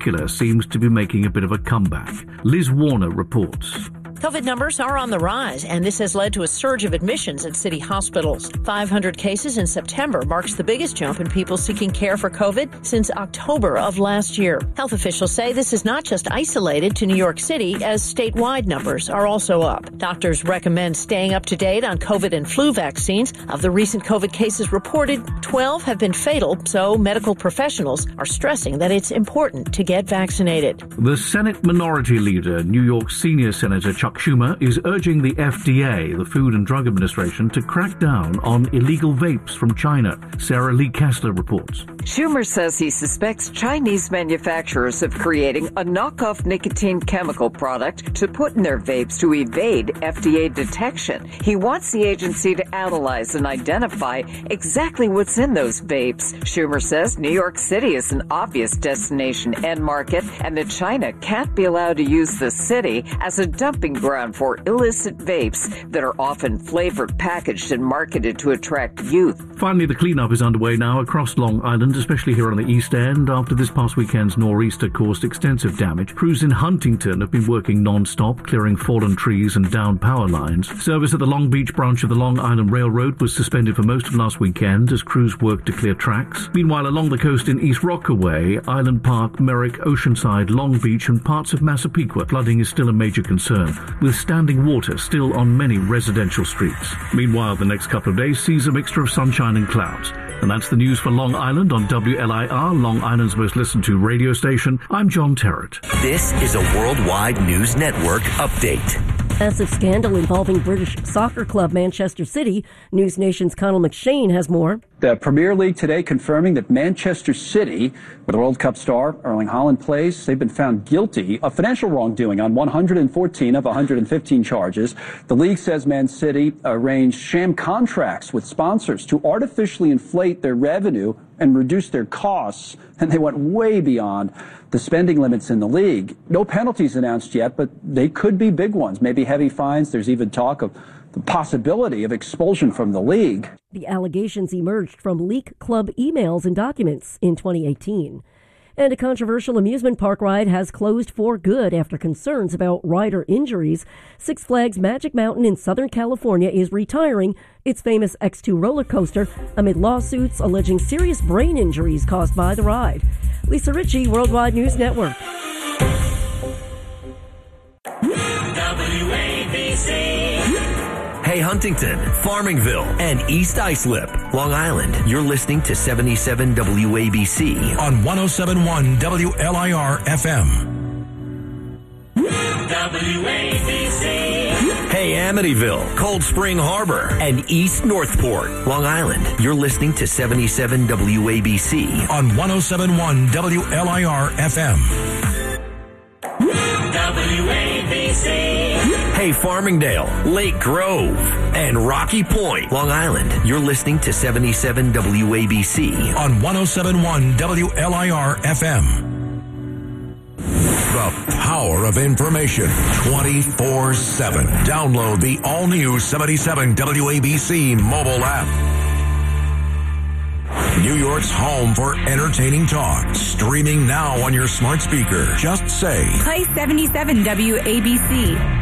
Killer seems to be making a bit of a comeback. Liz Warner reports. COVID numbers are on the rise, and this has led to a surge of admissions at city hospitals. 500 cases in September marks the biggest jump in people seeking care for COVID since October of last year. Health officials say this is not just isolated to New York City, as statewide numbers are also up. Doctors recommend staying up to date on COVID and flu vaccines. Of the recent COVID cases reported, 12 have been fatal, so medical professionals are stressing that it's important to get vaccinated. The Senate Minority Leader, New York Senior Senator Chuck Schumer, is urging the FDA, the Food and Drug Administration, to crack down on illegal vapes from China. Sarah Lee Kessler reports. Schumer says he suspects Chinese manufacturers of creating a knockoff nicotine chemical product to put in their vapes to evade FDA detection. He wants the agency to analyze and identify exactly what's in those vapes. Schumer says New York City is an obvious destination and market, and that China can't be allowed to use the city as a dumping ground for illicit vapes that are often flavored, packaged, and marketed to attract youth. Finally, the cleanup is underway now across Long Island, especially here on the East End, after this past weekend's nor'easter caused extensive damage. Crews in Huntington have been working non-stop, clearing fallen trees and downed power lines. Service at the Long Beach branch of the Long Island Railroad was suspended for most of last weekend as crews worked to clear tracks. Meanwhile, along the coast in East Rockaway, Island Park, Merrick, Oceanside, Long Beach, and parts of Massapequa, flooding is still a major concern, with standing water still on many residential streets. Meanwhile, the next couple of days sees a mixture of sunshine and clouds. And that's the news for Long Island on WLIR, Long Island's most listened to radio station. I'm John Terrett. This is a Worldwide News Network update. Massive scandal involving British soccer club Manchester City. News Nation's Connell McShane has more. The Premier League today confirming that Manchester City, where the World Cup star Erling Haaland plays, they've been found guilty of financial wrongdoing on 114 of 115 charges. The league says Man City arranged sham contracts with sponsors to artificially inflate their revenue and reduce their costs, and they went way beyond the spending limits in the league. No penalties announced yet, but they could be big ones, maybe heavy fines. There's even talk of the possibility of expulsion from the league. The allegations emerged from leaked club emails and documents in 2018. And a controversial amusement park ride has closed for good after concerns about rider injuries. Six Flags Magic Mountain in Southern California is retiring its famous X2 roller coaster amid lawsuits alleging serious brain injuries caused by the ride. Lisa Ritchie, Worldwide News Network. WABC. Hey, Huntington, Farmingville, and East Islip, Long Island. You're listening to 77 WABC on 107.1 WLIR FM. WABC. Hey, Amityville, Cold Spring Harbor, and East Northport, Long Island. You're listening to 77 WABC on 107.1 WLIR FM. WABC. Hey, Farmingdale, Lake Grove, and Rocky Point, Long Island. You're listening to 77 WABC on 107.1 WLIR FM. The power of information 24/7. Download the all-new 77 WABC mobile app. New York's home for entertaining talk. Streaming now on your smart speaker. Just say, play 77 WABC.